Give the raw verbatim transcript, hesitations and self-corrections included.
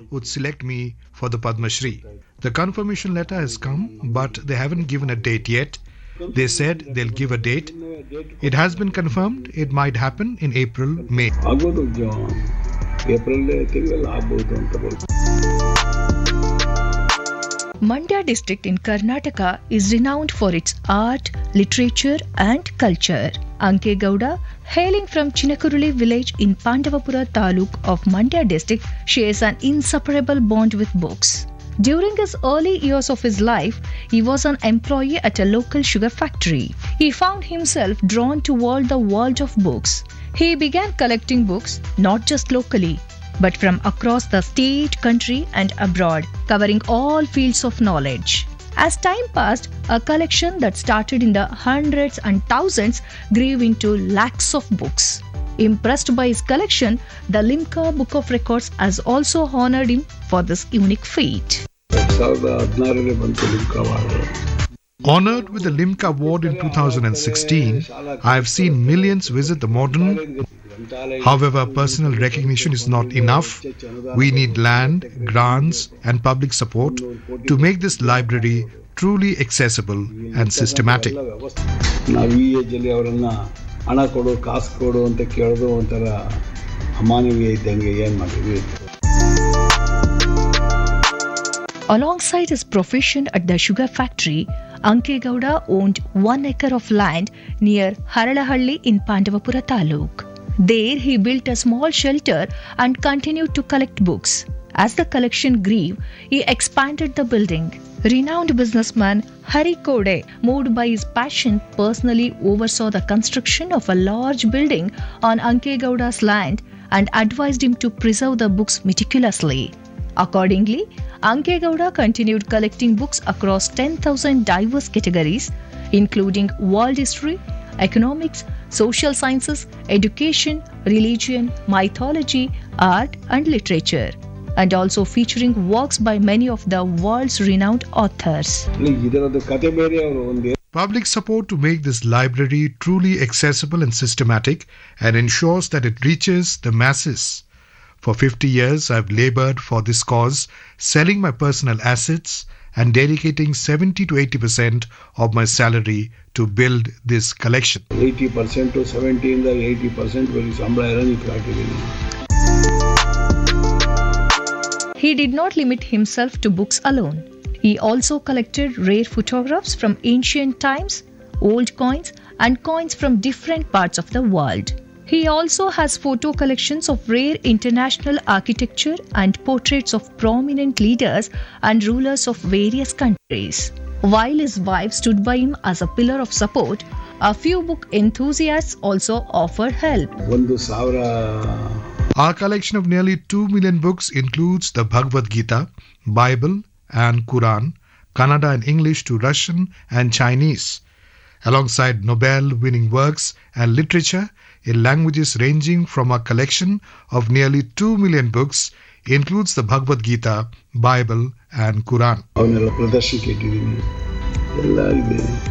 would select me for the Padma Shri. The confirmation letter has come, but they haven't given a date yet. They said they'll give a date. It has been confirmed. It might happen in April, May. Mandya district in Karnataka is renowned for its art, literature and culture. Anke Gowda, hailing from Chinakuruli village in Pandavapura taluk of Mandya district, shares an inseparable bond with books. During his early years of his life, he was an employee at a local sugar factory. He found himself drawn toward the world of books. He began collecting books not just locally, but from across the state, country and abroad, covering all fields of knowledge. As time passed, a collection that started in the hundreds and thousands grew into lakhs of books. Impressed by his collection, the Limca Book of Records has also honored him for this unique feat. Honored with the Limca Award in two thousand sixteen, I have seen millions visit the modern. However, personal recognition is not enough. We need land, grants and public support to make this library truly accessible and systematic. Alongside his profession at the sugar factory, Anke Gowda owned one acre of land near Haralahalli in Pandavapura taluk. There he built a small shelter and continued to collect books. As the collection grew, he expanded the building. Renowned businessman Hari Kode, moved by his passion, personally oversaw the construction of a large building on Anke Gowda's land and advised him to preserve the books meticulously. Accordingly, Anke Gowda continued collecting books across ten thousand diverse categories, including world history, economics, social sciences, education, religion, mythology, art and literature, and also featuring works by many of the world's renowned authors. Public support to make this library truly accessible and systematic and ensures that it reaches the masses. For fifty years, I've labored for this cause, selling my personal assets and dedicating seventy to eighty percent of my salary to build this collection. eighty percent to seventy and eighty percent will He did not limit himself to books alone. He also collected rare photographs from ancient times, old coins and coins from different parts of the world. He also has photo collections of rare international architecture and portraits of prominent leaders and rulers of various countries. While his wife stood by him as a pillar of support, a few book enthusiasts also offered help. Our collection of nearly two million books includes the Bhagavad Gita, Bible and Quran, Kannada and English to Russian and Chinese, alongside Nobel-winning works and literature in languages ranging from our collection of nearly two million books includes the Bhagavad Gita, Bible and Quran.